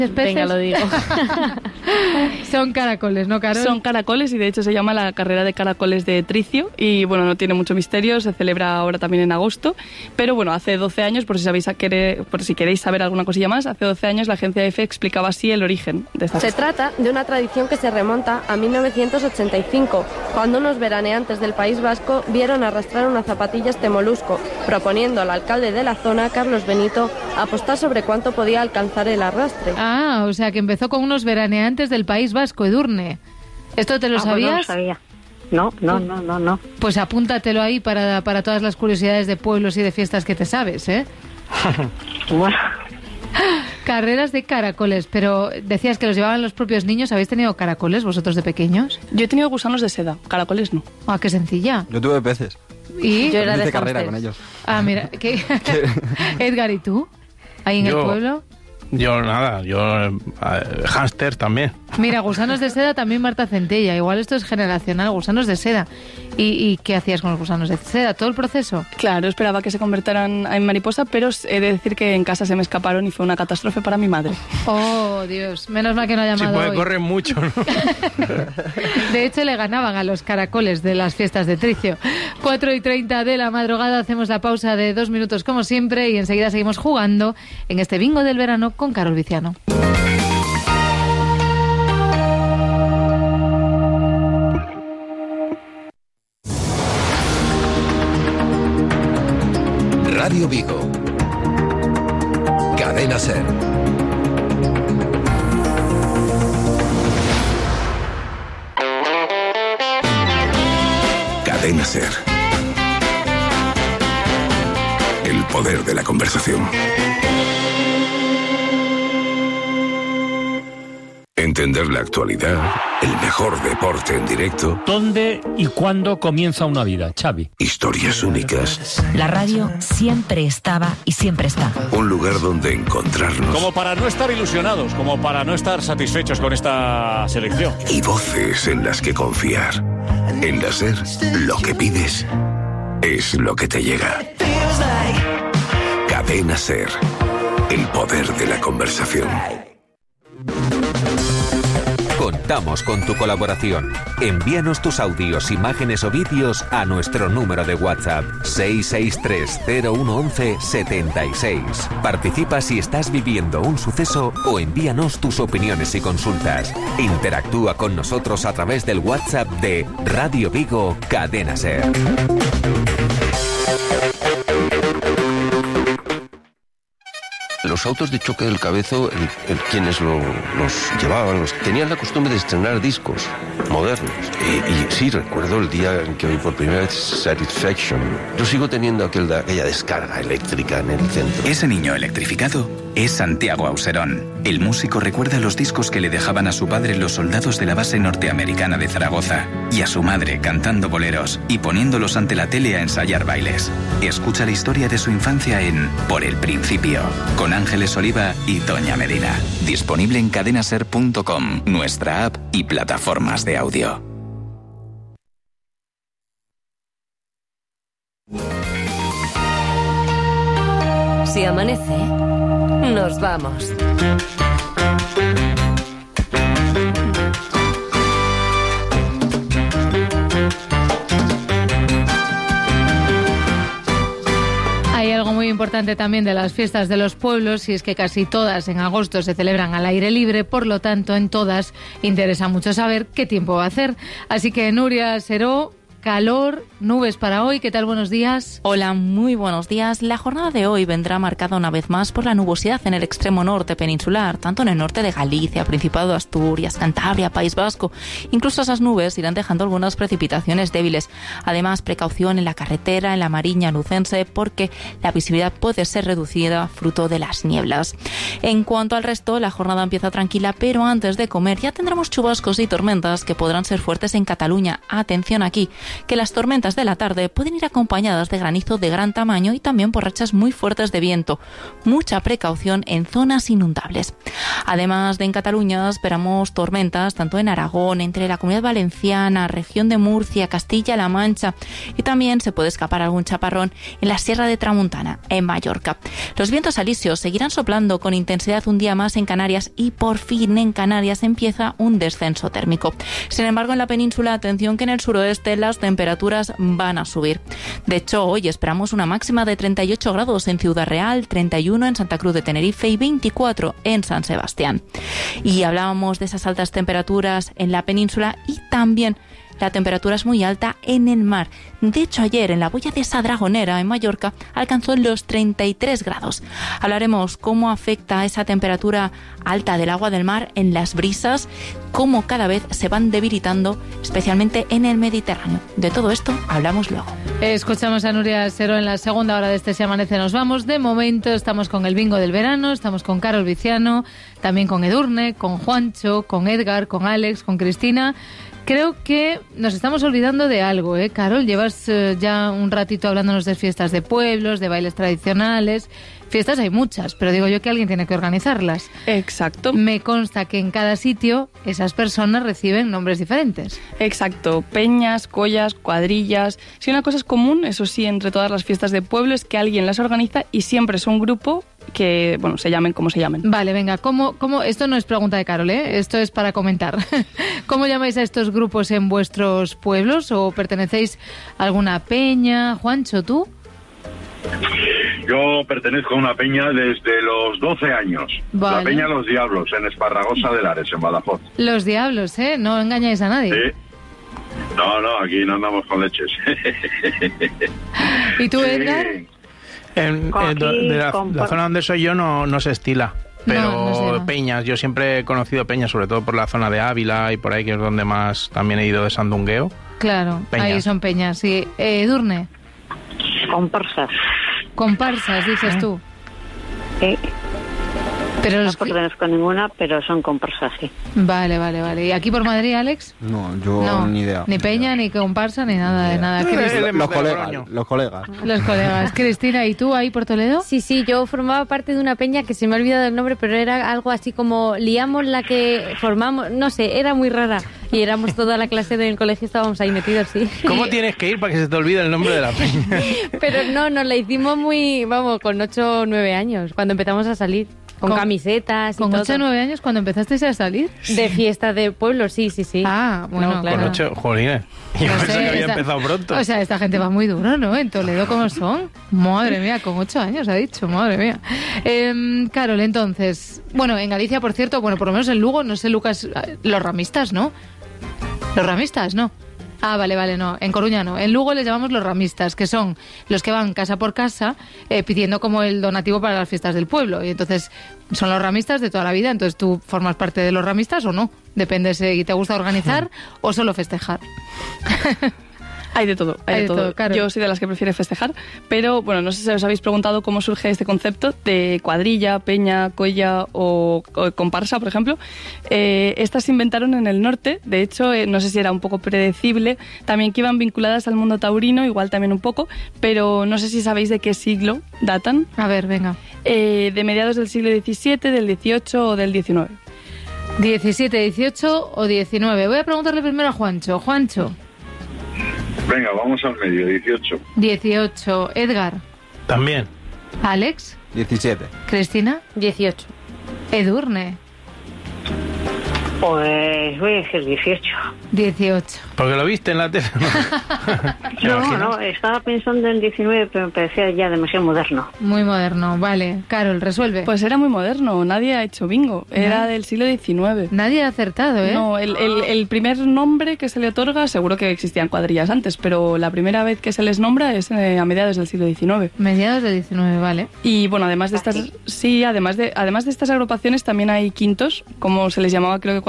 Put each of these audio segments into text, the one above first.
Venga, lo digo. Son caracoles, ¿no, Carol? Son caracoles y de hecho se llama la carrera de caracoles de Tricio y bueno, no tiene mucho misterio, se celebra ahora también en agosto, pero bueno, hace 12 años, por si queréis saber alguna cosilla más, hace 12 años la agencia EFE explicaba así el origen de esta fiesta. Se trata de una tradición que se remonta a 1985, cuando unos veraneantes del País Vasco vieron arrastrar una zapatilla este molusco, proponiendo al alcalde de la zona, Carlos Benito, apostar sobre cuánto podía alcanzar el arrastre. Ah, o sea que empezó con unos veraneantes del País Vasco, Edurne. ¿Esto te lo sabías? No lo sabía. No. Pues apúntatelo ahí para todas las curiosidades de pueblos y de fiestas que te sabes, ¿eh? Bueno. Carreras de caracoles, pero decías que los llevaban los propios niños. ¿Habéis tenido caracoles vosotros de pequeños? Yo he tenido gusanos de seda, caracoles no. Ah, qué sencilla. Yo tuve peces. ¿Y? Yo era de carrera con ellos. Ah, mira. Edgar, ¿y tú? ¿Ahí en el pueblo? Yo nada, hámster también. Mira, gusanos de seda también Marta Centella. Igual esto es generacional, gusanos de seda. ¿Y qué hacías con los gusanos de seda? ¿Todo el proceso? Claro, esperaba que se convirtieran en mariposa, pero he de decir que en casa se me escaparon y fue una catástrofe para mi madre. Oh, Dios, menos mal que no ha llamado hoy. Corren mucho, ¿no? De hecho, le ganaban a los caracoles de las fiestas de Tricio. 4:30 de la madrugada, hacemos la pausa de 2 minutos como siempre y enseguida seguimos jugando en este bingo del verano con Carol Viciano. Radio Vigo. Cadena SER. Cadena SER. El poder de la conversación. Entender la actualidad, el mejor deporte en directo. ¿Dónde y cuándo comienza una vida, Xavi? Historias únicas. La radio siempre estaba y siempre está. Un lugar donde encontrarnos. Como para no estar ilusionados, como para no estar satisfechos con esta selección. Y voces en las que confiar. En la SER, lo que pides es lo que te llega. Cadena SER. El poder de la conversación. Contamos con tu colaboración. Envíanos tus audios, imágenes o vídeos a nuestro número de WhatsApp 663-0111-76. Participa si estás viviendo un suceso o envíanos tus opiniones y consultas. Interactúa con nosotros a través del WhatsApp de Radio Vigo Cadena SER. Los autos de choque del Cabezo, quienes los llevaban, tenían la costumbre de estrenar discos modernos. Y sí, recuerdo el día en que oí por primera vez Satisfaction. Yo sigo teniendo aquella descarga eléctrica en el centro. Ese niño electrificado es Santiago Auserón. El músico recuerda los discos que le dejaban a su padre los soldados de la base norteamericana de Zaragoza y a su madre cantando boleros y poniéndolos ante la tele a ensayar bailes. Escucha la historia de su infancia en Por el Principio, con Ángeles Oliva y Toña Medina. Disponible en cadenaser.com, nuestra app y plataformas de audio. Si amanece, nos vamos. Hay algo muy importante también de las fiestas de los pueblos y es que casi todas en agosto se celebran al aire libre, por lo tanto en todas interesa mucho saber qué tiempo va a hacer. Así que Nuria Seró, calor, nubes para hoy. ¿Qué tal? Buenos días. Hola, muy buenos días. La jornada de hoy vendrá marcada una vez más por la nubosidad en el extremo norte peninsular, tanto en el norte de Galicia, Principado de Asturias, Cantabria, País Vasco. Incluso esas nubes irán dejando algunas precipitaciones débiles. Además, precaución en la carretera, en la Mariña lucense, porque la visibilidad puede ser reducida fruto de las nieblas. En cuanto al resto, la jornada empieza tranquila, pero antes de comer ya tendremos chubascos y tormentas que podrán ser fuertes en Cataluña. Atención aquí. que las tormentas de la tarde pueden ir acompañadas de granizo de gran tamaño y también por rachas muy fuertes de viento. Mucha precaución en zonas inundables. Además de en Cataluña, esperamos tormentas tanto en Aragón, entre la Comunidad Valenciana, región de Murcia, Castilla-La Mancha, y también se puede escapar algún chaparrón en la Sierra de Tramuntana, en Mallorca. Los vientos alisios seguirán soplando con intensidad un día más en Canarias y por fin en Canarias empieza un descenso térmico. Sin embargo, en la península, atención que en el suroeste las temperaturas van a subir. De hecho, hoy esperamos una máxima de 38 grados en Ciudad Real, 31 en Santa Cruz de Tenerife y 24 en San Sebastián. Y hablábamos de esas altas temperaturas en la península y también la temperatura es muy alta en el mar. De hecho, ayer en la boya de esa Dragonera, en Mallorca, alcanzó los 33 grados. Hablaremos cómo afecta esa temperatura alta del agua del mar en las brisas, cómo cada vez se van debilitando, especialmente en el Mediterráneo. De todo esto hablamos luego. Escuchamos a Nuria Seró en la segunda hora de este Se Amanece Nos Vamos. De momento estamos con el bingo del verano, estamos con Carol Viciano, también con Edurne, con Juancho, con Edgar, con Alex, con Cristina. Creo que nos estamos olvidando de algo, ¿eh, Carol? Llevas ya un ratito hablándonos de fiestas de pueblos, de bailes tradicionales. Fiestas hay muchas, pero digo yo que alguien tiene que organizarlas. Exacto. Me consta que en cada sitio esas personas reciben nombres diferentes. Exacto. Peñas, collas, cuadrillas. Si una cosa es común, eso sí, entre todas las fiestas de pueblo, es que alguien las organiza y siempre es un grupo que, bueno, se llamen como se llamen. Vale, venga, ¿cómo? Esto no es pregunta de Carol, ¿eh? Esto es para comentar. ¿Cómo llamáis a estos grupos en vuestros pueblos? ¿O pertenecéis a alguna peña? Juancho, ¿tú? Yo pertenezco a una peña desde los 12 años. Vale. La Peña Los Diablos, en Esparragosa de Lares, en Badajoz. Los Diablos, ¿eh? No engañáis a nadie. Sí. No, aquí no andamos con leches. ¿Y tú, Edgar? La zona donde soy yo no se estila. Pero no peñas, yo siempre he conocido peñas, sobre todo por la zona de Ávila y por ahí, que es donde más también he ido de sandungueo. Claro, peñas. Ahí son peñas, sí. Edurne. Comparsas. Comparsas, dices tú. Sí. Pero no pertenezco a ninguna, pero son comparsas, sí. Vale. ¿Y aquí por Madrid, Alex? No, yo ni idea. Ni peña, ni comparsa, ni nada de nada. Los colegas. Los colegas. Cristina, ¿y tú ahí por Toledo? Sí, yo formaba parte de una peña que se me ha olvidado el nombre, pero era algo así como liamos la que formamos, no sé, era muy rara. Y éramos toda la clase del colegio, estábamos ahí metidos, sí. ¿Cómo tienes que ir para que se te olvide el nombre de la peña? Pero no, nos la hicimos con 8 o 9 años, cuando empezamos a salir. Con camisetas y todo. ¿Con 8 o 9 años cuando empezasteis a salir? De fiesta de pueblo, sí. Ah, bueno, no, claro. Con 8, jolines. Yo pensé que había empezado pronto. O sea, esta gente va muy duro, ¿no? En Toledo, ¿cómo son? Madre mía, con 8 años ha dicho, madre mía. Carol, entonces, bueno, en Galicia, por cierto, bueno, por lo menos en Lugo, no sé, Lucas, los ramistas, ¿no? Los ramistas, ¿no? Ah, vale, no. En Coruña no. En Lugo les llamamos los ramistas, que son los que van casa por casa pidiendo como el donativo para las fiestas del pueblo. Y entonces son los ramistas de toda la vida. Entonces tú formas parte de los ramistas o no. Depende si te gusta organizar o solo festejar. Hay de todo, hay de todo. Claro. Yo soy de las que prefiere festejar, pero bueno, no sé si os habéis preguntado cómo surge este concepto de cuadrilla, peña, colla o comparsa, por ejemplo. Estas se inventaron en el norte, de hecho, no sé si era un poco predecible, también que iban vinculadas al mundo taurino, igual también un poco, pero no sé si sabéis de qué siglo datan. A ver, venga. De mediados del siglo XVII, del XVIII o del XIX. 17, 18 o 19. Voy a preguntarle primero a Juancho. Juancho. Venga, vamos al medio, 18. 18. Edgar. También. Alex. 17. Cristina. 18. Edurne. Pues voy a decir 18. 18. Porque lo viste en la tele. No, estaba pensando en 19, pero me parecía ya demasiado moderno. Muy moderno, vale. Carol, resuelve. Pues era muy moderno, nadie ha hecho bingo. Era del siglo XIX. Nadie ha acertado, ¿eh? No, el primer nombre que se le otorga, seguro que existían cuadrillas antes, pero la primera vez que se les nombra es a mediados del siglo XIX. Mediados del XIX, vale. Y bueno, además de estas, además de estas agrupaciones también hay quintos, como se les llamaba creo que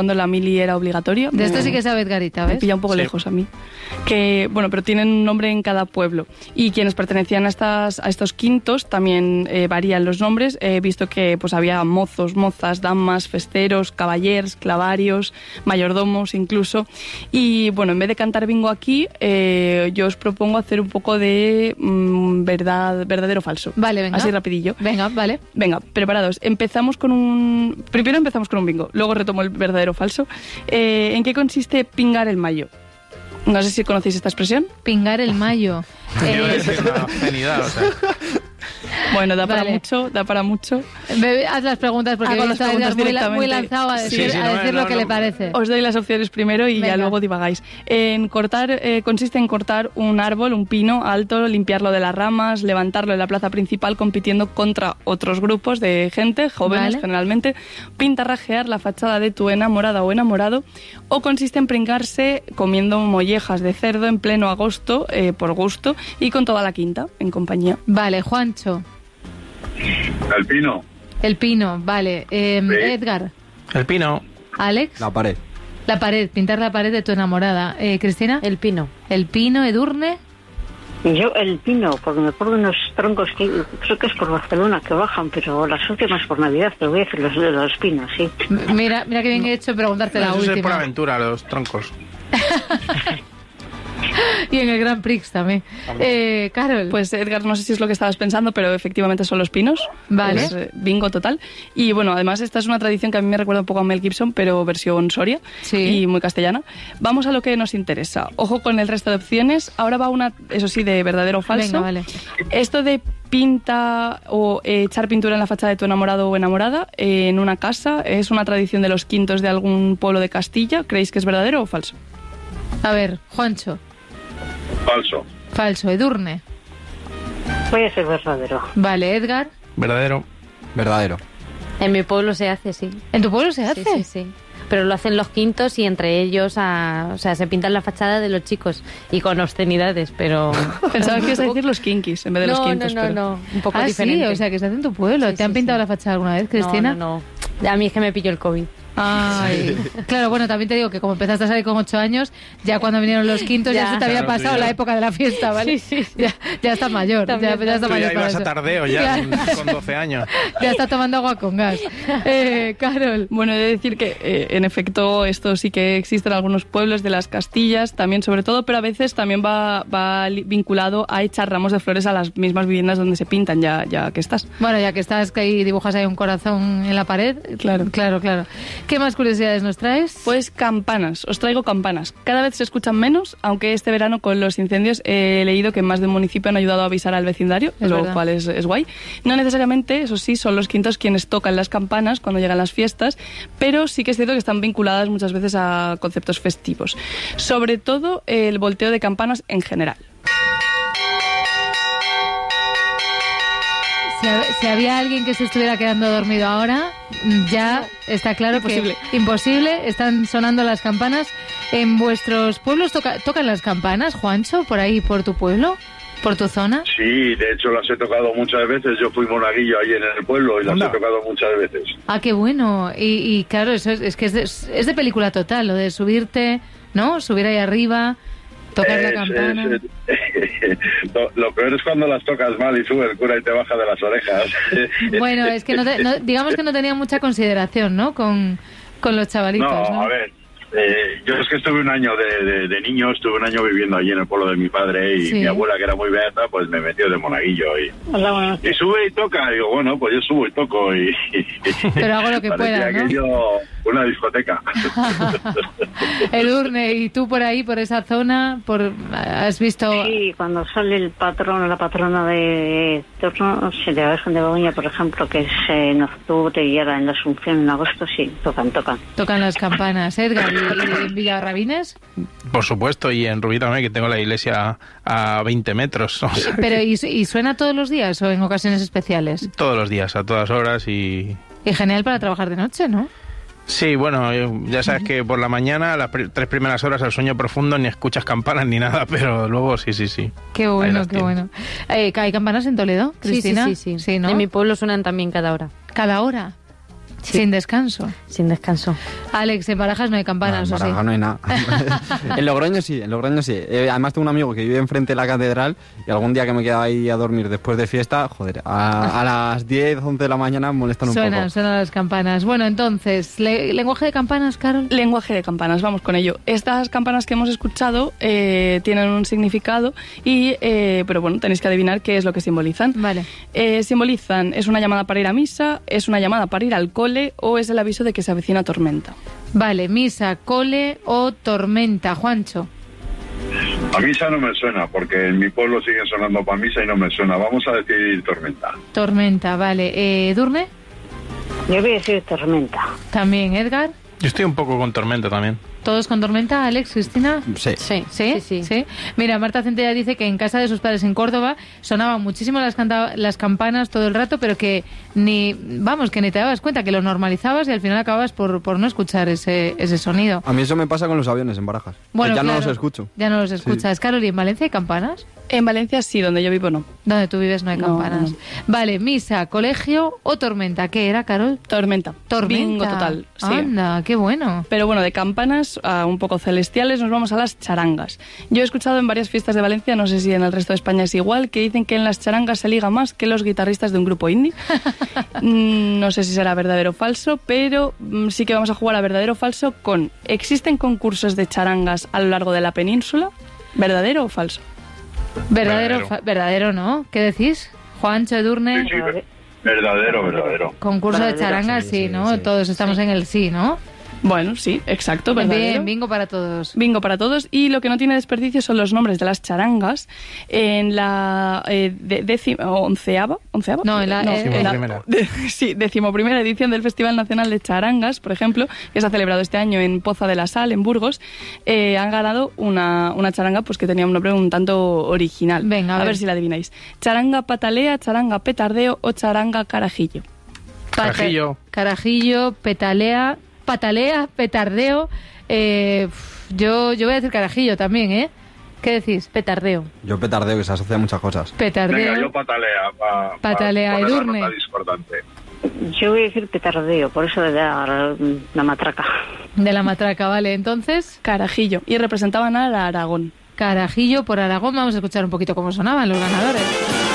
cuando la mili era obligatoria. De esto sí que sabe Edgarita, ¿ves? Me pilla un poco lejos a mí. Que, bueno, pero tienen un nombre en cada pueblo. Y quienes pertenecían a estos quintos también varían los nombres. He visto que pues había mozos, mozas, damas, festeros, caballers, clavarios, mayordomos incluso. Y bueno, en vez de cantar bingo aquí, yo os propongo hacer un poco de verdadero o falso. Vale, venga. Así rapidillo. Venga, vale. Venga, preparados. Primero empezamos con un bingo, luego retomo el verdadero o falso. ¿En qué consiste pingar el mayo? No sé si conocéis esta expresión. Pingar el mayo. Yo es una obscenidad, o sea. Bueno, da para mucho. Haz las preguntas porque está muy lanzado a decir, lo que le parece. Os doy las opciones primero y ya luego divagáis. Consiste en cortar un árbol, un pino alto, limpiarlo de las ramas, levantarlo en la plaza principal compitiendo contra otros grupos de gente, jóvenes generalmente, pintarrajear la fachada de tu enamorada o enamorado, o consiste en pringarse comiendo mollejas de cerdo en pleno agosto, por gusto, y con toda la quinta, en compañía. Vale, Juancho. El pino. El pino, vale. Edgar. El pino. Alex. La pared. La pared, pintar la pared de tu enamorada. Cristina. El pino. El pino, Edurne. Yo el pino, porque me acuerdo de unos troncos que creo que es por Barcelona que bajan, pero las últimas por Navidad, te voy a decir los pinos, sí. Mira que bien he hecho preguntarte la última. Eso es por aventura, los troncos. Y en el Grand Prix también. Carol. Pues Edgar, no sé si es lo que estabas pensando, pero efectivamente son los pinos. Vale. Pues, bingo total. Y bueno, además esta es una tradición que a mí me recuerda un poco a Mel Gibson, pero versión Soria y muy castellana. Vamos a lo que nos interesa. Ojo con el resto de opciones. Ahora va una, eso sí, de verdadero o falso. Venga, vale. Esto de pinta o echar pintura en la fachada de tu enamorado o enamorada en una casa es una tradición de los quintos de algún pueblo de Castilla. ¿Creéis que es verdadero o falso? A ver, Juancho. Falso. Falso. Edurne. Puede ser verdadero. Vale, Edgar. Verdadero. Verdadero. En mi pueblo se hace, sí. ¿En tu pueblo se hace? Sí, sí, sí. Pero lo hacen los quintos y entre ellos, o sea, se pintan la fachada de los chicos y con obscenidades, pero... Pensaba que ibas a decir los kinkis en vez de los quintos. No, un poco diferente. Sí, o sea, que se hace en tu pueblo. Sí, ¿Te han pintado la fachada alguna vez, Cristina? No. A mí es que me pilló el COVID. Ay, claro, bueno, también te digo que como empezaste a salir con 8 años, ya cuando vinieron los quintos ya se te había pasado la época de la fiesta, ¿vale? Sí. Ya está mayor. Ya está mayor. Ya ibas a tardeo ya con 12 años. Ya está tomando agua con gas. Carol. Bueno, he de decir que en efecto esto sí que existe en algunos pueblos de las Castillas, también sobre todo, pero a veces también va vinculado a echar ramos de flores a las mismas viviendas donde se pintan, ya que estás. Bueno, ya que estás, que ahí dibujas ahí un corazón en la pared. Claro. ¿Qué más curiosidades nos traes? Pues campanas. Os traigo campanas. Cada vez se escuchan menos, aunque este verano con los incendios he leído que más de un municipio han ayudado a avisar al vecindario, cual es guay. No necesariamente, eso sí, son los quintos quienes tocan las campanas cuando llegan las fiestas, pero sí que es cierto que están vinculadas muchas veces a conceptos festivos. Sobre todo el volteo de campanas en general. Si había alguien que se estuviera quedando dormido ahora, ya está claro que imposible. Están sonando las campanas. ¿En vuestros pueblos tocan las campanas, Juancho, por ahí, por tu pueblo? ¿Por tu zona? Sí, de hecho las he tocado muchas veces. Yo fui monaguillo ahí en el pueblo y las he tocado muchas veces. Ah, qué bueno. Y claro, eso es que es de película total, lo de subirte, ¿no? Subir ahí arriba, tocar la campana. Lo peor es cuando las tocas mal y sube el cura y te baja de las orejas. Bueno, es que digamos que no tenía mucha consideración, ¿no? Con los chavalitos, ¿no? A ver, yo es que estuve un año de niño, estuve un año viviendo allí en el pueblo de mi padre y mi abuela, que era muy beata, pues me metió de monaguillo y sube y toca. Y digo, bueno, pues yo subo y toco pero hago lo que pueda, ¿no? Aquello una discoteca. Edurne, ¿y tú por ahí, por esa zona, has visto...? Sí, cuando sale el patrón o la patrona de Torno, de la Virgen de Begoña, por ejemplo, que es en octubre y ahora en la Asunción en agosto, sí, tocan. Tocan las campanas. Edgar, ¿y en Villarrabines? Por supuesto, y en Rubí también, que tengo la iglesia a 20 metros. O sea, pero ¿y suena todos los días o en ocasiones especiales? Todos los días, a todas horas y genial para trabajar de noche, ¿no? Sí, bueno, ya sabes que por la mañana, las 3 primeras horas al sueño profundo, ni escuchas campanas ni nada, pero luego sí. Qué bueno, qué bueno. ¿Hay campanas en Toledo, Cristina? Sí, ¿no? En mi pueblo suenan también cada hora. ¿Cada hora? Sí. ¿Sin descanso? Sin descanso. Alex, en Barajas no hay campanas, no, en Barajas no hay nada. En Logroño sí. Además tengo un amigo que vive enfrente de la catedral y algún día que me quedaba ahí a dormir después de fiesta, joder, a las 10, 11 de la mañana molestan un poco. Suenan las campanas. Bueno, entonces, ¿lenguaje de campanas, Carol? Lenguaje de campanas, vamos con ello. Estas campanas que hemos escuchado tienen un significado pero bueno, tenéis que adivinar qué es lo que simbolizan. Vale. Simbolizan, es una llamada para ir a misa, es una llamada para ir al cole o es el aviso de que se avecina tormenta. Vale, misa, cole o tormenta. Juancho. A misa no me suena, porque en mi pueblo siguen sonando para misa y no me suena. Vamos a decir tormenta. Tormenta, vale. ¿Durne? Yo voy a decir tormenta. También, Edgar. Yo estoy un poco con tormenta también. ¿Todos con tormenta, Alex, Cristina? Sí. Mira, Marta Centella dice que en casa de sus padres en Córdoba sonaban muchísimo las campanas todo el rato, pero que ni te dabas cuenta, que lo normalizabas y al final acababas por no escuchar ese sonido. A mí eso me pasa con los aviones en Barajas. Bueno, ya claro, no los escucho. Ya no los escuchas. Sí. Carol, ¿y en Valencia hay campanas? En Valencia sí, donde yo vivo no. Donde tú vives no hay campanas. No. Vale, misa, colegio o tormenta. ¿Qué era, Carol? Tormenta. Bingo total. Sí. Anda, qué bueno. Pero bueno, de campanas un poco celestiales nos vamos a las charangas. Yo he escuchado en varias fiestas de Valencia, no sé si en el resto de España es igual, que dicen que en las charangas se liga más que los guitarristas de un grupo indie. No sé si será verdadero o falso, pero sí que vamos a jugar a verdadero o falso con... ¿Existen concursos de charangas a lo largo de la península? ¿Verdadero o falso? Verdadero, ¿no? ¿Qué decís? Juancho, Edurne. Sí, verdadero. Concurso de charangas, sí, ¿no? Sí. Todos estamos en el sí, ¿no? Bueno, sí, exacto, verdadero. Bien, bingo para todos. Bingo para todos. Y lo que no tiene desperdicio son los nombres de las charangas. En la onceava. No, en la decimoprimera edición del Festival Nacional de Charangas, por ejemplo, que se ha celebrado este año en Poza de la Sal, en Burgos, han ganado una charanga pues que tenía un nombre un tanto original. Venga, a ver si la adivináis. Charanga patalea, charanga petardeo o charanga carajillo. Carajillo, patalea, petardeo. Yo voy a decir carajillo también, ¿eh? ¿Qué decís? Petardeo. Yo petardeo, que se asocia a muchas cosas. Petardeo. Venga, yo patalea. Patalea, Edurne. Yo voy a decir petardeo, por eso de la matraca. De la matraca, vale. Entonces, carajillo. Y representaban a Aragón. Carajillo por Aragón. Vamos a escuchar un poquito cómo sonaban los ganadores.